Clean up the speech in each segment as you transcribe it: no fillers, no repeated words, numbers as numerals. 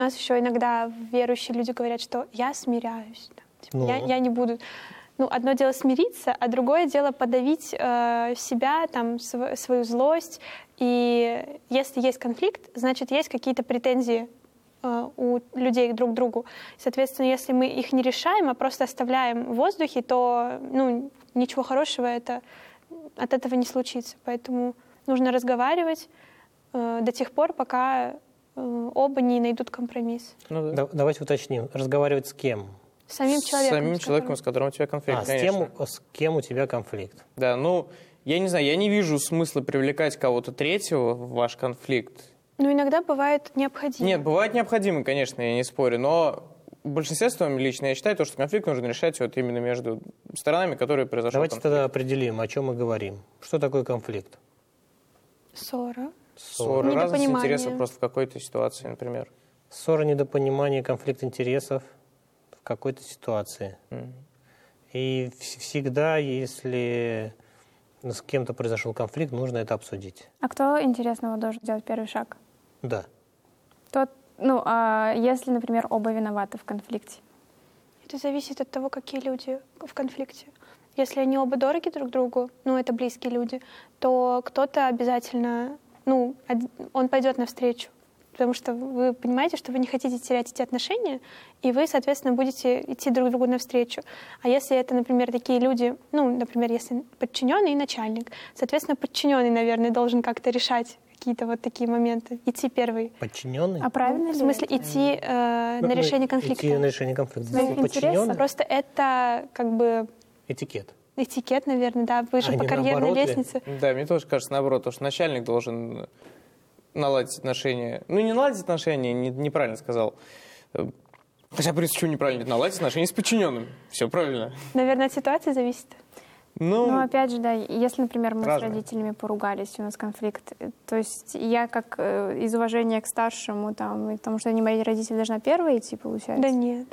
У нас еще иногда верующие люди говорят, что я смиряюсь, типа, я не буду. Ну, одно дело смириться, а другое дело подавить себя, там, свою злость. И если есть конфликт, значит, есть какие-то претензии у людей друг к другу. Соответственно, если мы их не решаем, а просто оставляем в воздухе, то ничего хорошего от этого не случится. Поэтому нужно разговаривать до тех пор, пока оба не найдут компромисс. Давайте уточним. Разговаривать с кем? С самим человеком. С самим человеком, с которым у тебя конфликт, с кем у тебя конфликт? Да, я не знаю, я не вижу смысла привлекать кого-то третьего в ваш конфликт. Иногда бывает необходимо. Нет, бывает необходимо, конечно, я не спорю, но в большинстве своем лично я считаю, что конфликт нужно решать вот именно между сторонами, которые произошел Давайте конфликт. тогда определим, о чем мы говорим. Что такое конфликт? Ссора. Ссора, разность интересов просто в какой-то ситуации, например. Ссора, недопонимание, конфликт интересов в какой-то ситуации. И всегда, если с кем-то произошел конфликт, нужно это обсудить. А кто, интересного, должен сделать первый шаг? Да. А если, например, оба виноваты в конфликте? Это зависит от того, какие люди в конфликте. Если они оба дороги друг другу, это близкие люди, то кто-то обязательно, он пойдет навстречу. Потому что вы понимаете, что вы не хотите терять эти отношения, и вы, соответственно, будете идти друг другу навстречу. А если это, например, такие люди, например, если подчиненный и начальник, соответственно, подчиненный, наверное, должен как-то решать какие-то вот такие моменты. Идти первый. Подчиненный? А правильно ли? В смысле, идти на решение конфликта. Идти на решение конфликта. Подчиненный? Просто это как бы... Этикет. Этикет, наверное, да, выше по карьерной лестнице. Да, мне тоже кажется наоборот, потому что начальник должен наладить отношения. Не наладить отношения, неправильно сказал. Хотя, в принципе, почему неправильно? Наладить отношения с подчиненным. Все правильно. Наверное, от ситуации зависит. Опять же, да, если, например, мы с родителями поругались, у нас конфликт, то есть я как из уважения к старшему, потому что они мои родители, должна первая идти, получается? Да нет.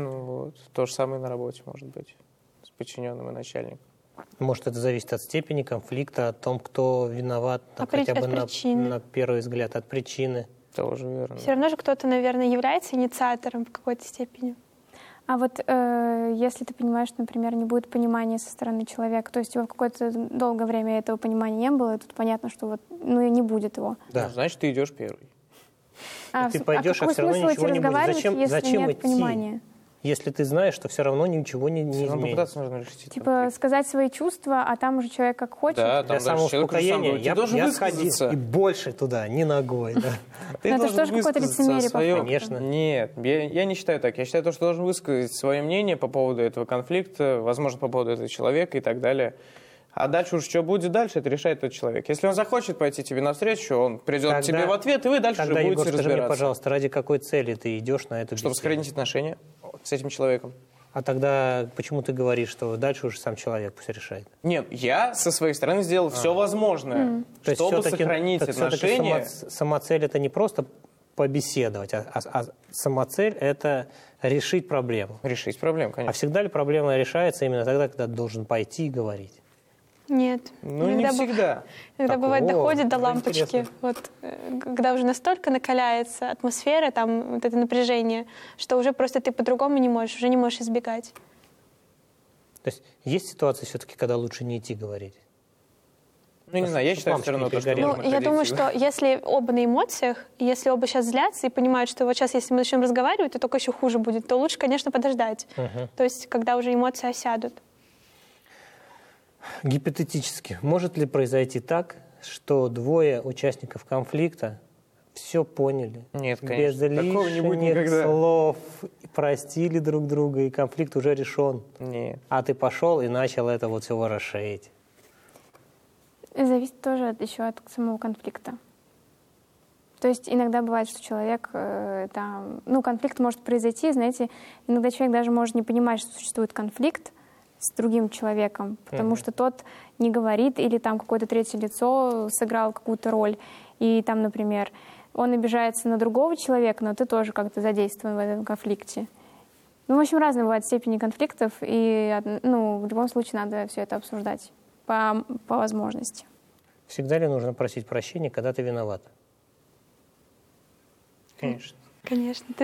То же самое на работе может быть с подчиненным и начальником. Может, это зависит от степени конфликта, от том, кто виноват, хотя бы на первый взгляд, от причины. Тоже верно. Все равно же кто-то, наверное, является инициатором в какой-то степени. А вот если ты понимаешь, что, например, не будет понимания со стороны человека, то есть его какое-то долгое время этого понимания не было, и тут понятно, что и не будет его. Да. Значит, ты идешь первый. Ты пойдешь, а все равно ничего не будет. Зачем нет идти? Понимания? Если ты знаешь, что все равно ничего не изменится. Нужно решить сказать свои чувства, а там уже человек как хочет. Да, для самоуспокоения я сходил и больше туда, не ногой. Но это же тоже какое-то лицемерие, по факту. Конечно. Нет, я не считаю так. Я считаю, что должен высказать свое мнение по поводу этого конфликта, возможно, по поводу этого человека и так далее. А дальше уж что будет дальше, это решает тот человек. Если он захочет пойти тебе навстречу, он придет к тебе в ответ, и вы дальше уже будете разбираться. Скажи мне, пожалуйста, ради какой цели ты идешь на эту беседу? Чтобы сохранить отношения с этим человеком. А тогда почему ты говоришь, что дальше уже сам человек пусть решает? Нет, я со своей стороны сделал все возможное, чтобы сохранить отношения. Самоцель это не просто побеседовать, а самоцель это решить проблему. Решить проблему, конечно. А всегда ли проблема решается именно тогда, когда ты должен пойти и говорить? Нет. Не всегда. Иногда бывает доходит до лампочки. Когда уже настолько накаляется атмосфера, это напряжение, что уже просто ты по-другому не можешь, уже не можешь избегать. То есть есть ситуации все-таки, когда лучше не идти говорить? Не знаю, я считаю все равно, что я думаю, что если оба на эмоциях, если оба сейчас злятся и понимают, что вот сейчас, если мы начнем разговаривать, то только еще хуже будет, то лучше, конечно, подождать. То есть, когда уже эмоции осядут. Гипотетически, может ли произойти так, что двое участников конфликта все поняли? Нет, конечно. Без лишних слов простили друг друга, и конфликт уже решен. Нет. А ты пошел и начал это все ворошить. Зависит тоже еще от самого конфликта. То есть иногда бывает, что человек, конфликт может произойти, знаете, иногда человек даже может не понимать, что существует конфликт с другим человеком, потому что тот не говорит, или там какое-то третье лицо сыграл какую-то роль, и там, например, он обижается на другого человека, но ты тоже как-то задействован в этом конфликте. В общем, разные бывают степени конфликтов, и в любом случае надо все это обсуждать по возможности. Всегда ли нужно просить прощения, когда ты виноват? Конечно. Конечно.